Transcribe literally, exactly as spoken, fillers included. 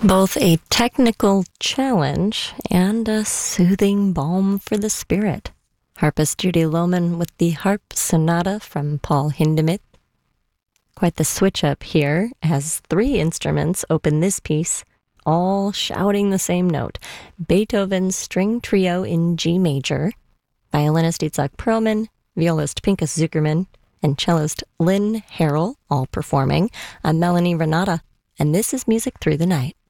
Both a technical challenge and a soothing balm for the spirit. Harpist Judy Lohman with the Harp Sonata from Paul Hindemith. Quite the switch up here, as three instruments open this piece, all shouting the same note. Beethoven's String Trio in G major, violinist Itzhak Perlman, violist Pinchas Zukerman, and cellist Lynn Harrell, all performing, I'm Melanie Renata, and this is Music Through the Night.